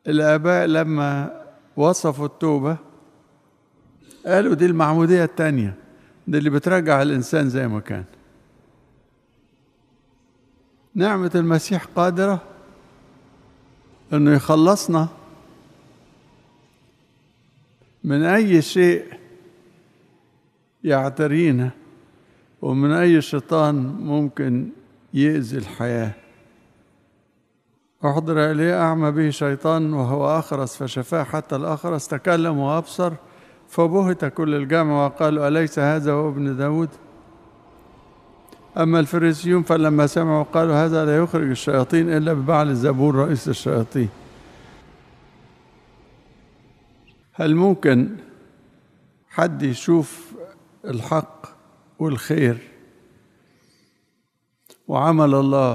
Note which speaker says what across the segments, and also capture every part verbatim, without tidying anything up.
Speaker 1: الآباء لما وصفوا التوبة قالوا دي المعمودية التانية، دي اللي بترجع الإنسان زي ما كان. نعمة المسيح قادرة إنه يخلصنا من أي شيء يعترينا ومن أي شيطان ممكن يؤذي الحياة. أحضر إليه أعمى به شيطان وهو أخرس فشفاه، حتى الأخرس تكلم وأبصر، فبهت كل الجمع وقالوا أليس هذا هو ابن داود؟ أما الفريسيون فلما سمعوا قالوا هذا لا يخرج الشياطين إلا ببعل زبور رئيس الشياطين. هل ممكن حد يشوف الحق والخير وعمل الله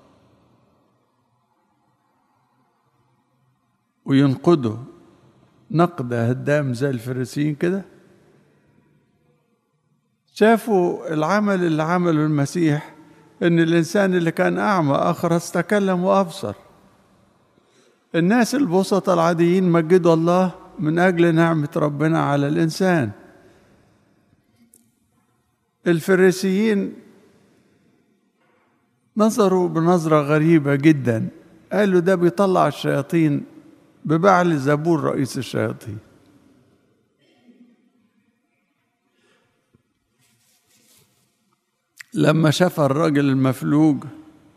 Speaker 1: وينقده نقد هدام زي الفريسيين كده؟ شافوا العمل اللي عمله المسيح، ان الانسان اللي كان اعمى اخرس تكلم وابصر. الناس البسطاء العاديين مجدوا الله من اجل نعمة ربنا على الانسان. الفريسيين نظروا بنظرة غريبة جدا، قالوا ده بيطلع الشياطين ببعل زبور رئيس الشياطين. لما شاف الراجل المفلوج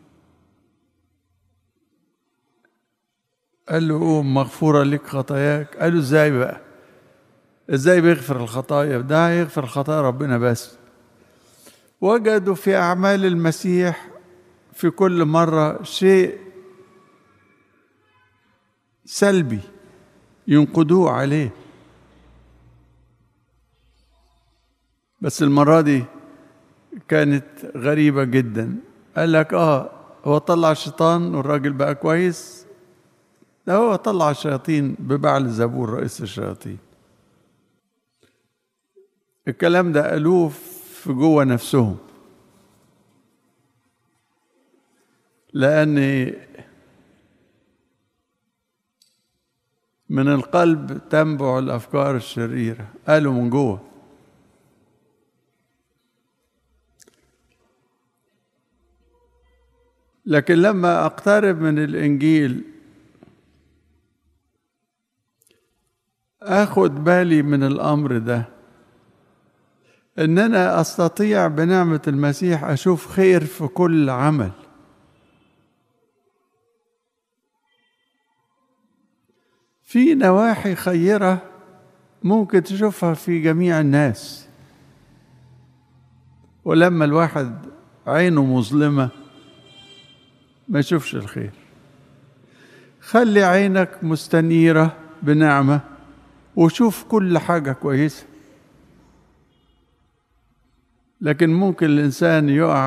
Speaker 1: قال له قوم مغفورة لك خطاياك. قال له ازاي بقى؟ ازاي بيغفر الخطايا؟ ده هيغفر الخطايا ربنا بس. وجدوا في أعمال المسيح في كل مرة شيء سلبي ينقدوه عليه، بس المرة دي كانت غريبة جدا. قال لك اه هو طلع الشيطان والراجل بقى كويس؟ ده هو طلع الشياطين ببعل زبور رئيس الشياطين. الكلام ده قالوه في جوه نفسهم، لأن من القلب تنبع الأفكار الشريرة، قالوا من جوه. لكن لما أقترب من الإنجيل أخذ بالي من الأمر ده، إن أنا أستطيع بنعمة المسيح أشوف خير في كل عمل. في نواحي خيرة ممكن تشوفها في جميع الناس، ولما الواحد عينه مظلمة ما يشوفش الخير. خلي عينك مستنيرة بنعمة وشوف كل حاجة كويسة. لكن ممكن الإنسان يقع